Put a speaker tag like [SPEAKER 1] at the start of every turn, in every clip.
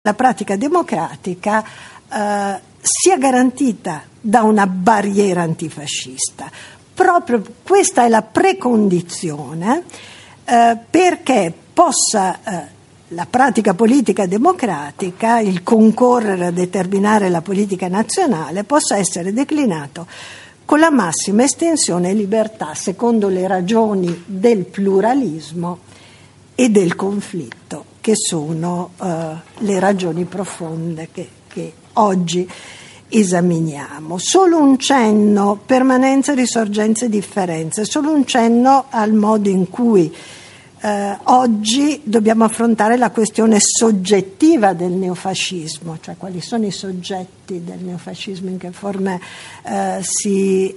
[SPEAKER 1] la pratica democratica sia garantita da una barriera antifascista. Proprio questa è la precondizione perché possa la pratica politica democratica, il concorrere a determinare la politica nazionale, possa essere declinato con la massima estensione e libertà, secondo le ragioni del pluralismo e del conflitto, che sono le ragioni profonde che oggi esaminiamo. Solo un cenno, permanenze, risorgenze, differenze, solo un cenno al modo in cui oggi dobbiamo affrontare la questione soggettiva del neofascismo, cioè quali sono i soggetti del neofascismo, in che forme si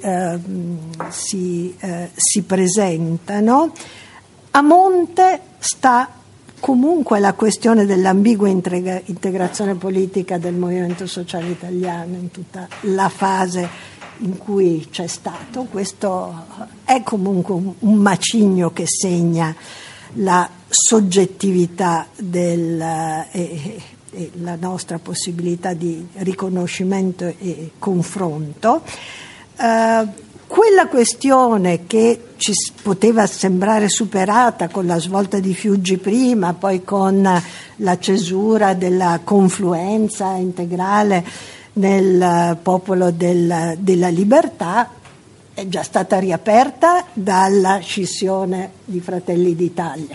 [SPEAKER 1] presentano. A monte sta comunque la questione dell'ambigua integrazione politica del movimento sociale italiano in tutta la fase in cui c'è stato. Questo è comunque un macigno che segna la soggettività e la nostra possibilità di riconoscimento e confronto. Quella questione che ci poteva sembrare superata con la svolta di Fiuggi prima, poi con la cesura della confluenza integrale nel popolo della libertà, è già stata riaperta dalla scissione di Fratelli d'Italia,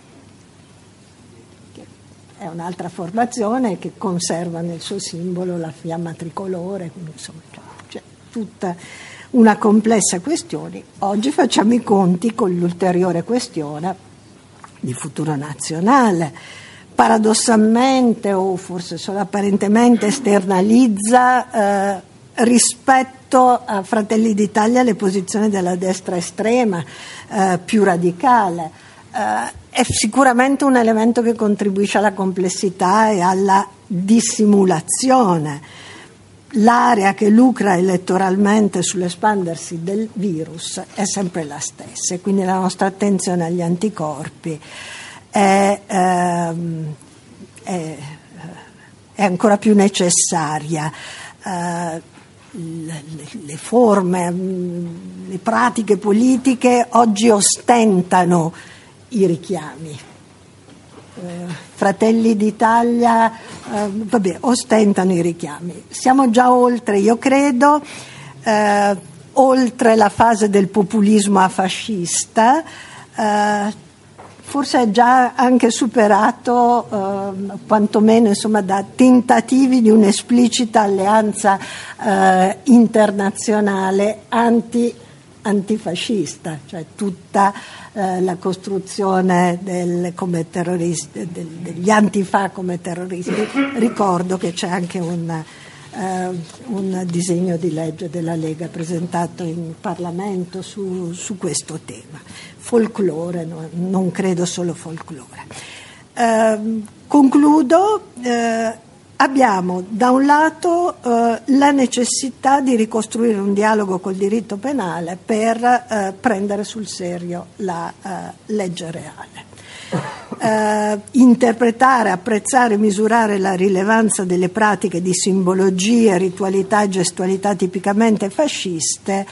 [SPEAKER 1] che è un'altra formazione che conserva nel suo simbolo la fiamma tricolore, quindi insomma c'è tutta una complessa questione. Oggi facciamo i conti con l'ulteriore questione di futuro nazionale. Paradossalmente, o forse solo apparentemente, esternalizza rispetto a Fratelli d'Italia le posizioni della destra estrema, più radicale. È sicuramente un elemento che contribuisce alla complessità e alla dissimulazione. L'area che lucra elettoralmente sull'espandersi del virus è sempre la stessa, e quindi la nostra attenzione agli anticorpi è ancora più necessaria. Le forme, le pratiche politiche oggi ostentano i richiami. Fratelli d'Italia ostentano i richiami. Siamo già oltre, io credo, oltre la fase del populismo afascista, forse è già anche superato quantomeno insomma da tentativi di un'esplicita alleanza internazionale antifascista, cioè tutta la costruzione come terroristi, degli antifa come terroristi. Ricordo che c'è anche un disegno di legge della Lega presentato in Parlamento su questo tema. Folklore, non credo solo folklore. Concludo. Abbiamo da un lato la necessità di ricostruire un dialogo col diritto penale per prendere sul serio la legge reale. Interpretare, apprezzare e misurare la rilevanza delle pratiche di simbologia, ritualità e gestualità tipicamente fasciste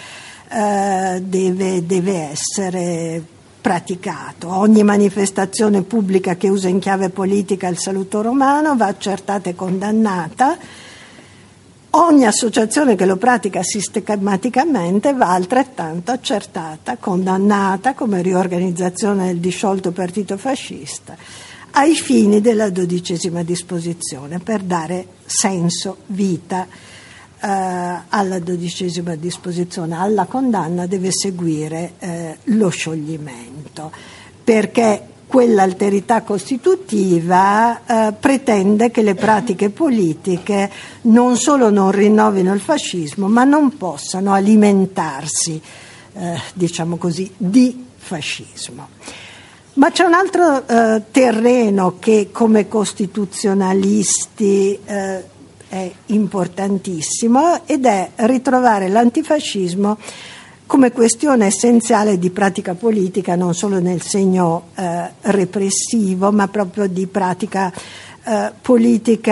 [SPEAKER 1] deve essere praticato. Ogni manifestazione pubblica che usa in chiave politica il saluto romano va accertata e condannata. Ogni associazione che lo pratica sistematicamente va altrettanto accertata, condannata come riorganizzazione del disciolto partito fascista ai fini della 12ª disposizione, per dare senso, vita alla 12ª disposizione. Alla condanna deve seguire lo scioglimento, perché quell'alterità costitutiva pretende che le pratiche politiche non solo non rinnovino il fascismo, ma non possano alimentarsi, diciamo così, di fascismo. Ma c'è un altro terreno che come costituzionalisti è importantissimo, ed è ritrovare l'antifascismo come questione essenziale di pratica politica, non solo nel segno repressivo, ma proprio di pratica politica